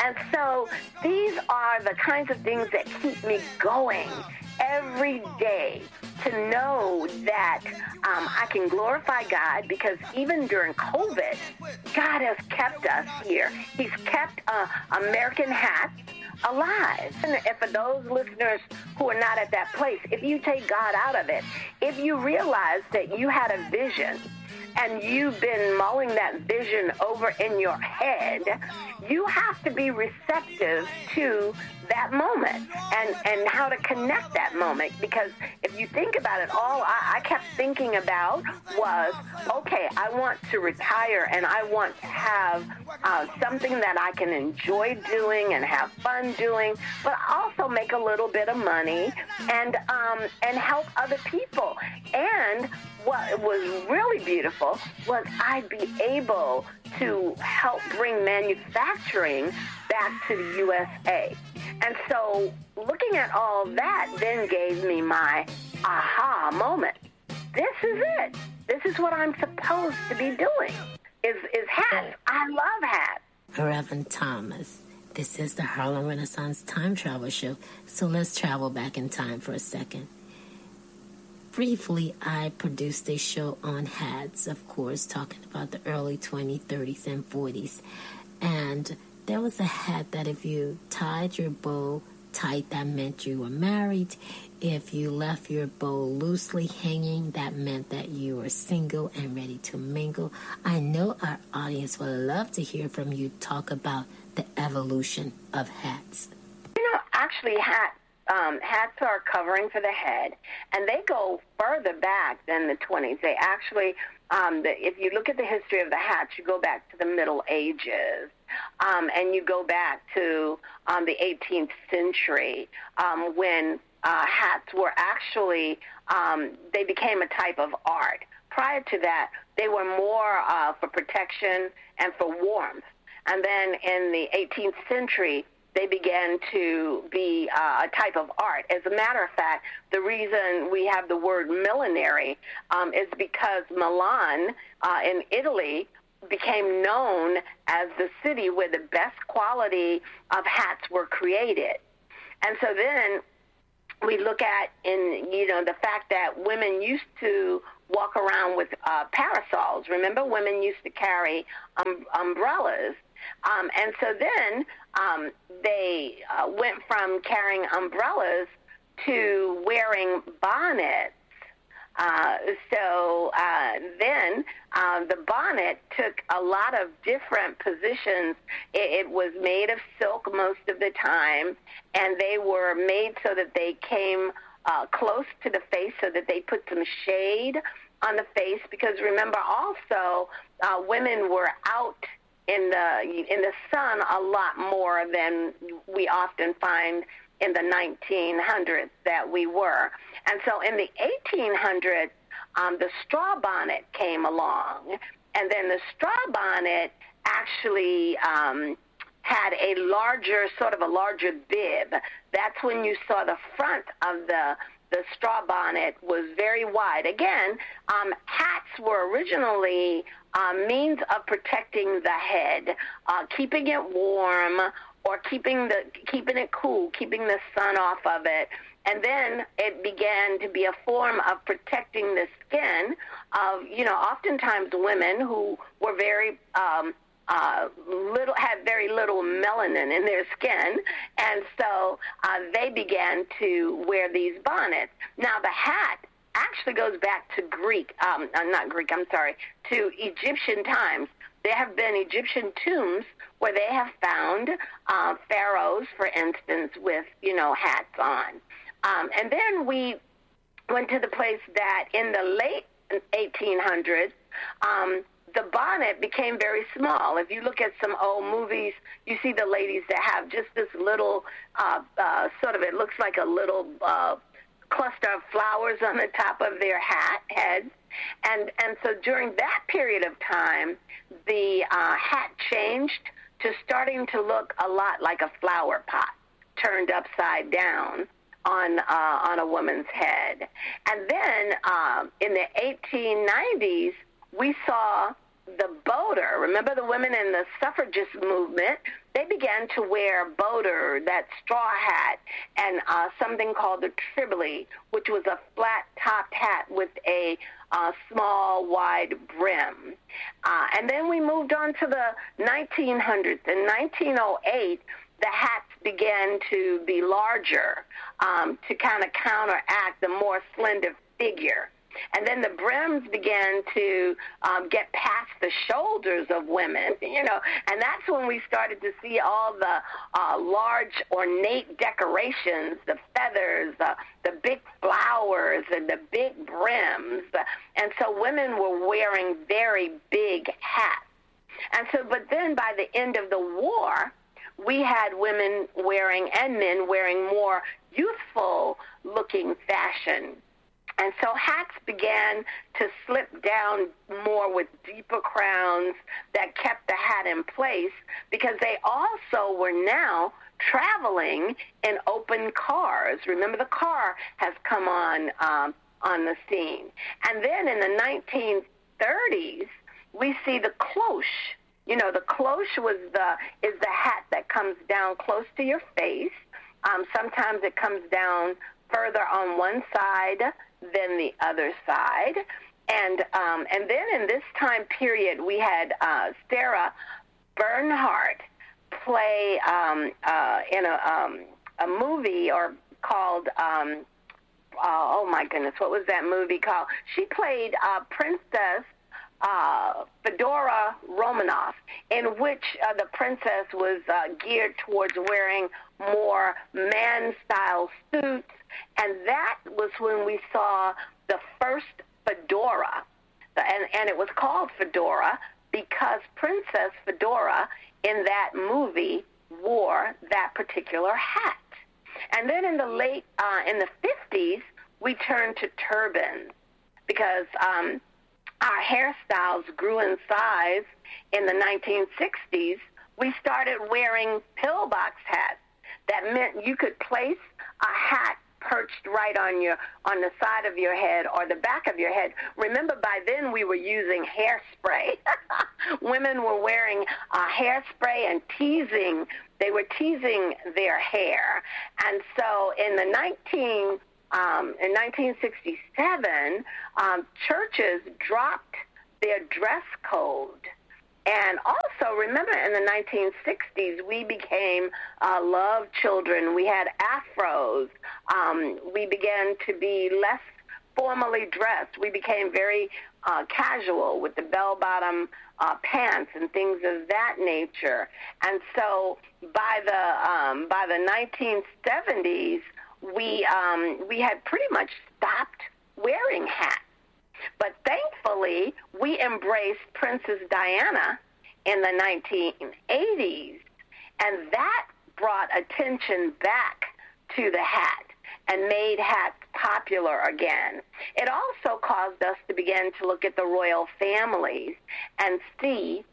And so these are the kinds of things that keep me going every day, to know that I can glorify God, because even during COVID, God has kept us here. He's kept American hats alive. And for those listeners who are not at that place, if you take God out of it, if you realize that you had a vision and you've been mulling that vision over in your head, you have to be receptive to that moment and how to connect that moment. Because if you think about it, all I kept thinking about was, okay, I want to retire and I want to have something that I can enjoy doing and have fun doing, but also make a little bit of money and help other people. And what was really beautiful was I'd be able to help bring manufacturing back to the USA. And so looking at all that then gave me my aha moment. This is it. This is what I'm supposed to be doing, is hats. I love hats. Reverend Thomas, this is the Harlem Renaissance Time Travel Show, so let's travel back in time for a second. Briefly, I produced a show on hats, of course, talking about the early 20s, 30s, and 40s. And there was a hat that if you tied your bow tight, that meant you were married. If you left your bow loosely hanging, that meant that you were single and ready to mingle. I know our audience would love to hear from you talk about the evolution of hats. You know, actually, hats are covering for the head, and they go further back than the 20s. They actually, if you look at the history of the hats, you go back to the Middle Ages, and you go back to the 18th century, when hats were actually, they became a type of art. Prior to that, they were more for protection and for warmth. And then in the 18th century, they began to be a type of art. As a matter of fact, the reason we have the word millinery is because Milan in Italy became known as the city where the best quality of hats were created. And so then we look at, the fact that women used to walk around with parasols. Remember, women used to carry umbrellas. And so then they went from carrying umbrellas to wearing bonnets. Then the bonnet took a lot of different positions. It was made of silk most of the time, and they were made so that they came close to the face, so that they put some shade on the face. Because remember, also women were out in the sun a lot more than we often find in the 1900s that we were. And so in the 1800s, the straw bonnet came along, and then the straw bonnet actually had a larger bib. That's when you saw the front of the straw bonnet was very wide. Again, hats were originally means of protecting the head, keeping it warm, or keeping it cool, keeping the sun off of it. And then it began to be a form of protecting the skin of, oftentimes women who were very had very little melanin in their skin, and so they began to wear these bonnets. Now the hat actually goes back to to Egyptian times. There have been Egyptian tombs where they have found pharaohs, for instance, with, hats on. And then we went to the place that in the late 1800s, the bonnet became very small. If you look at some old movies, you see the ladies that have just this little, it looks like a little cluster of flowers on the top of their heads. And so during that period of time, the hat changed to starting to look a lot like a flower pot turned upside down on a woman's head. And then in the 1890s, we saw the boater, remember the women in the suffragist movement, they began to wear boater, that straw hat, and something called the triboli, which was a flat-topped hat with a small, wide brim. And then we moved on to the 1900s. In 1908, the hats began to be larger to kind of counteract the more slender figure. And then the brims began to get past the shoulders of women, and that's when we started to see all the large ornate decorations, the feathers, the big flowers, and the big brims. And so women were wearing very big hats. And so, but then by the end of the war, we had women wearing and men wearing more youthful-looking fashion. And so hats began to slip down more with deeper crowns that kept the hat in place because they also were now traveling in open cars. Remember, the car has come on the scene. And then in the 1930s, we see the cloche. The cloche is the hat that comes down close to your face. Sometimes it comes down further on one side than the other side. And then in this time period, we had Sarah Bernhardt play in a movie called, oh my goodness, what was that movie called? She played Princess Fedora Romanov, in which the princess was geared towards wearing more man-style suits. And that was when we saw the first fedora. And it was called fedora because Princess Fedora in that movie wore that particular hat. And then in the in the 50s, we turned to turbans because our hairstyles grew in size. In the 1960s, we started wearing pillbox hats. That meant you could place a hat perched right on the side of your head or the back of your head. Remember, by then we were using hairspray. Women were wearing hairspray and they were teasing their hair. And so in 1967, churches dropped their dress code. And also, remember, in the 1960s, we became love children. We had afros. We began to be less formally dressed. We became very casual with the bell-bottom pants and things of that nature. And so by the 1970s, we had pretty much stopped wearing hats. But thankfully, we embraced Princess Diana in the 1980s, and that brought attention back to the hat and made hats popular again. It also caused us to begin to look at the royal families and see,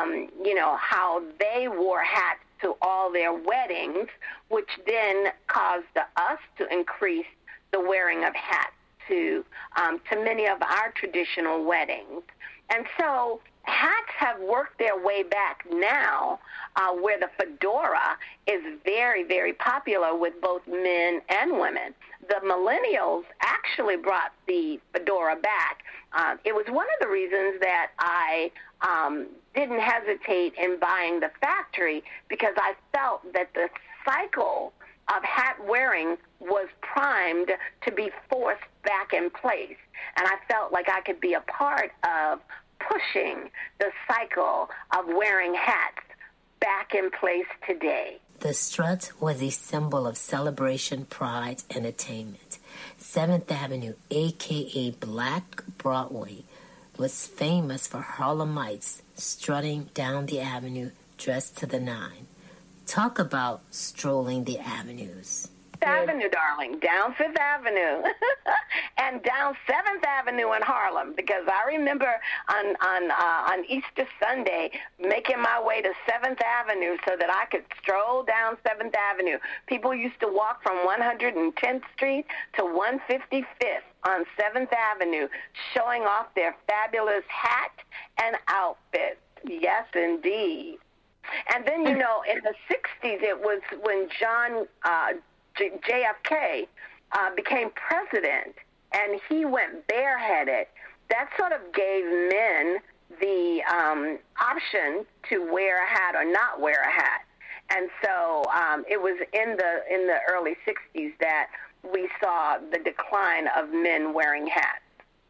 how they wore hats to all their weddings, which then caused us to increase the wearing of hats to many of our traditional weddings. And so hats have worked their way back now where the fedora is very, very popular with both men and women. The millennials actually brought the fedora back. It was one of the reasons that I didn't hesitate in buying the factory because I felt that the cycle of hat wearing was primed to be forced back in place. And I felt like I could be a part of pushing the cycle of wearing hats back in place today. The strut was a symbol of celebration, pride, and attainment. 7th Avenue, a.k.a. Black Broadway, was famous for Harlemites strutting down the avenue dressed to the nine. Talk about strolling the avenues. Fifth Avenue, darling, down Fifth Avenue, and down 7th Avenue in Harlem, because I remember on Easter Sunday making my way to 7th Avenue so that I could stroll down 7th Avenue. People used to walk from 110th Street to 155th. on 7th Avenue showing off their fabulous hat and outfits. Yes, indeed. And then, in the 60s, it was when JFK became president, and he went bareheaded. That sort of gave men the option to wear a hat or not wear a hat. And so it was in the early 60s that we saw the decline of men wearing hats.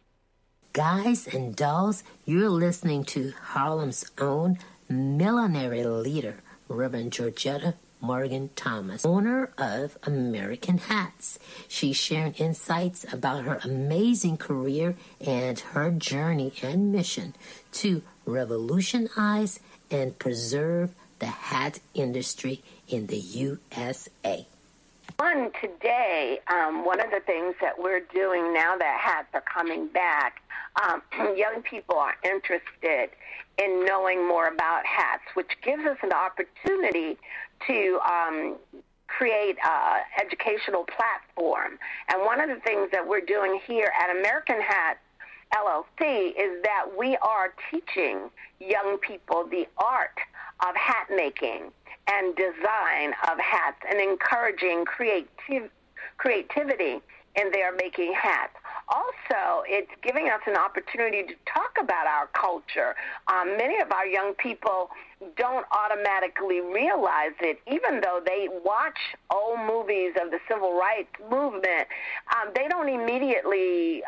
Guys and dolls, you're listening to Harlem's own millenary leader, Reverend Georgetta Morgan Thomas, owner of American Hats. She's sharing insights about her amazing career and her journey and mission to revolutionize and preserve the hat industry in the USA. Today, one of the things that we're doing now that hats are coming back, young people are interested in knowing more about hats, which gives us an opportunity to create an educational platform. And one of the things that we're doing here at American Hats LLC is that we are teaching young people the art of hat making and design of hats and encouraging creativity in their making hats. Also, it's giving us an opportunity to talk about our culture. Many of our young people don't automatically realize it, even though they watch old movies of the civil rights movement. They don't immediately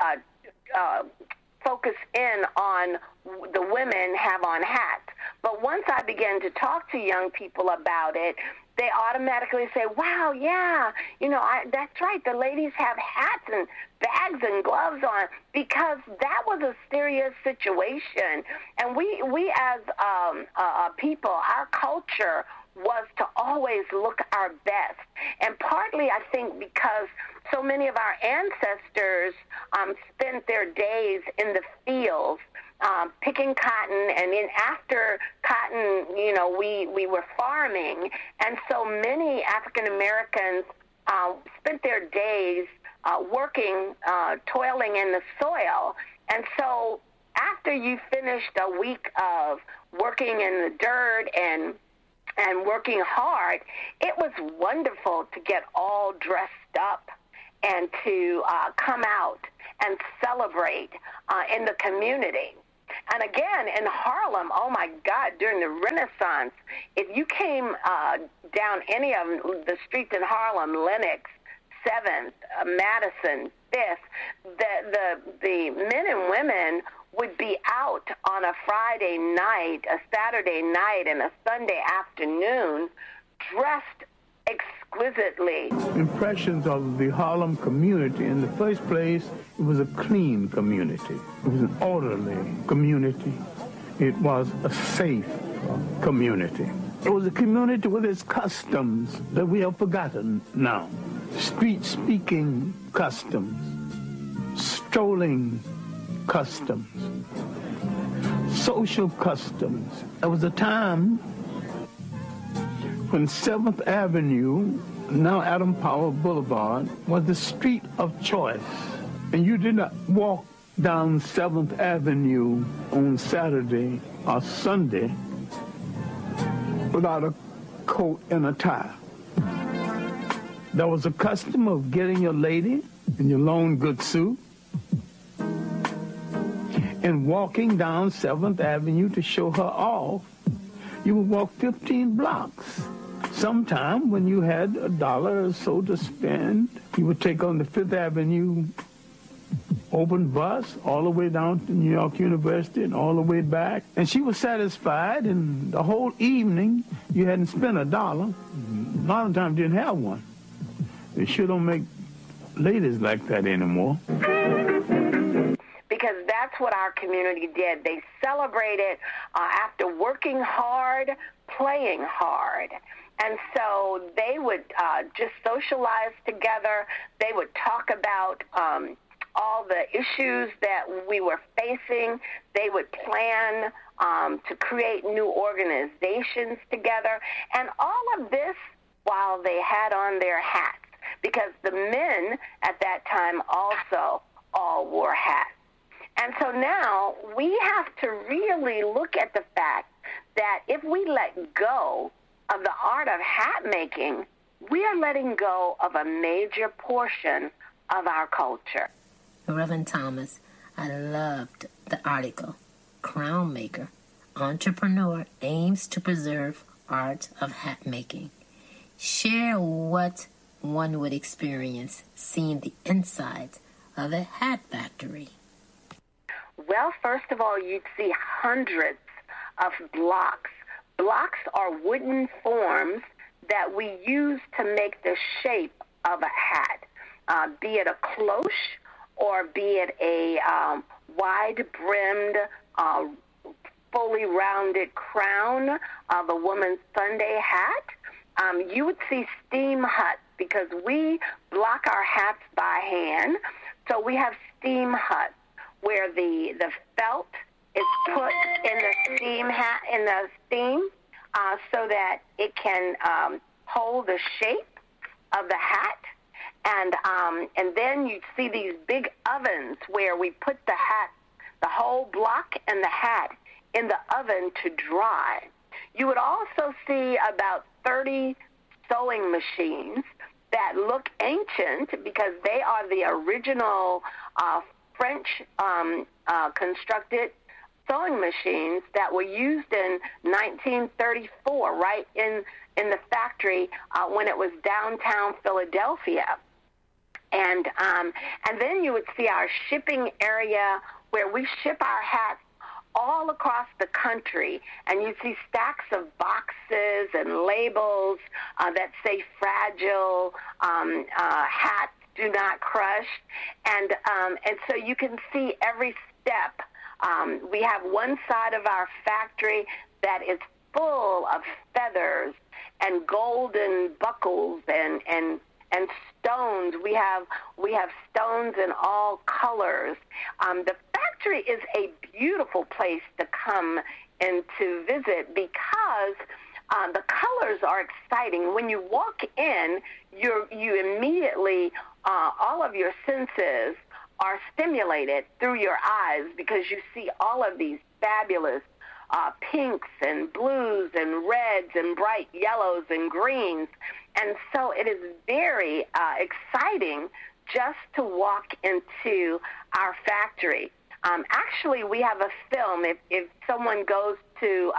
focus in on the women have on hats. But once I begin to talk to young people about it, they automatically say, wow, yeah, that's right, the ladies have hats and bags and gloves on, because that was a serious situation. And we as people, our culture was to always look our best. And partly, I think, because so many of our ancestors spent their days in the fields picking cotton, and then after cotton, we were farming. And so many African Americans spent their days working, toiling in the soil. And so after you finished a week of working in the dirt and working hard, it was wonderful to get all dressed up and to come out and celebrate in the community. And again, in Harlem, oh my God, during the Renaissance, if you came down any of the streets in Harlem, Lenox, 7th, Madison, 5th, the men and women would be out on a Friday night, a Saturday night, and a Sunday afternoon dressed exquisitely. Impressions of the Harlem community. In the first place, it was a clean community. It was an orderly community. It was a safe community. It was a community with its customs that we have forgotten now. Street-speaking customs, strolling customs, social customs. There was a time when 7th Avenue, now Adam Powell Boulevard, was the street of choice. And you did not walk down 7th Avenue on Saturday or Sunday without a coat and a tie. There was a custom of getting your lady in your long good suit and walking down 7th Avenue to show her off. You would walk 15 blocks. Sometime when you had $1 or so to spend, you would take on the 5th Avenue open bus all the way down to New York University and all the way back. And she was satisfied, and the whole evening you hadn't spent $1. A lot of times didn't have one. They sure don't make ladies like that anymore. Because that's what our community did. They celebrated after working hard, playing hard. And so they would just socialize together. They would talk about all the issues that we were facing. They would plan to create new organizations together. And all of this while they had on their hats. Because the men at that time also all wore hats. And so now we have to really look at the fact that if we let go of the art of hat making, we are letting go of a major portion of our culture. Reverend Thomas, I loved the article. Crown maker, entrepreneur aims to preserve art of hat making. Share what one would experience seeing the inside of a hat factory. Well, first of all, you'd see hundreds of blocks. Blocks are wooden forms that we use to make the shape of a hat, be it a cloche or be it a wide-brimmed, fully rounded crown of a woman's Sunday hat. You would see steam huts because we block our hats by hand. So we have steam huts where the felt is put in the steam so that it can hold the shape of the hat. And then you see these big ovens where we put the hat, the whole block and the hat in the oven to dry. You would also see about 30 sewing machines that look ancient because they are the original French constructed sewing machines that were used in 1934, right in the factory when it was downtown Philadelphia. And then you would see our shipping area where we ship our hats all across the country, and you see stacks of boxes and labels that say fragile, hats do not crush, and so you can see every step. We have one side of our factory that is full of feathers and golden buckles and stones. We have stones in all colors. The factory is a beautiful place to come and to visit because the colors are exciting. When you walk in, you immediately, all of your senses are stimulated through your eyes because you see all of these fabulous pinks and blues and reds and bright yellows and greens. And so it is very exciting just to walk into our factory. Actually, we have a film. If someone goes to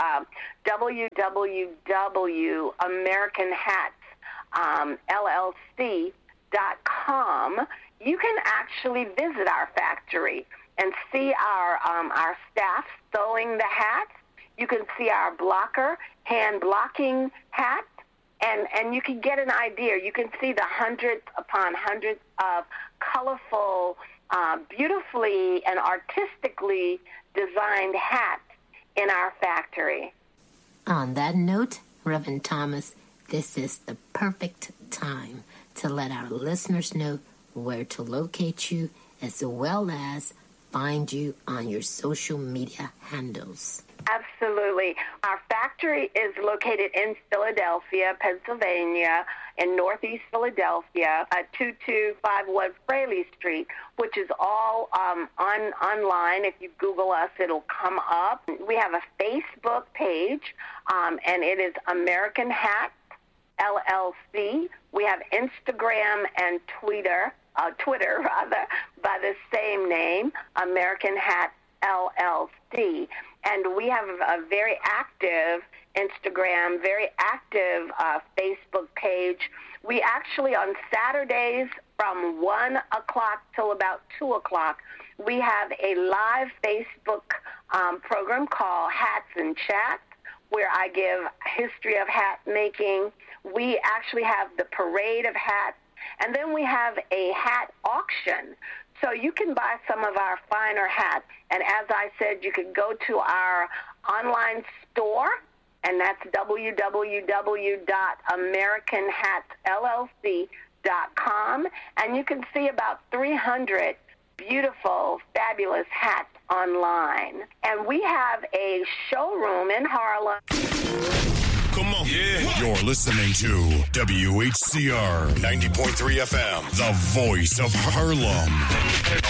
www.AmericanHatsLLC.com, you can actually visit our factory and see our staff sewing the hats. You can see our blocker hand blocking hats, and you can get an idea. You can see the hundreds upon hundreds of colorful, beautifully and artistically designed hats in our factory. On that note, Reverend Thomas, this is the perfect time to let our listeners know where to locate you as well as find you on your social media handles. Absolutely. Our factory is located in Philadelphia, Pennsylvania, in northeast Philadelphia, at 2251 Fraley Street, which is all online. If you Google us, it'll come up. We have a Facebook page, and it is American Hats LLC. We have Instagram and Twitter by the same name, American Hats LLC. And we have a very active Instagram, very active Facebook page. We actually, on Saturdays from 1 o'clock till about 2 o'clock, we have a live Facebook program called Hats and Chats, where I give history of hat making. We actually have the parade of hats, and then we have a hat auction. So you can buy some of our finer hats. And as I said, you can go to our online store, and that's www.AmericanHatsLLC.com. And you can see about 300 beautiful, fabulous hats online. And we have a showroom in Harlem. Come on. Yeah. You're listening to WHCR 90.3 FM, the voice of Harlem.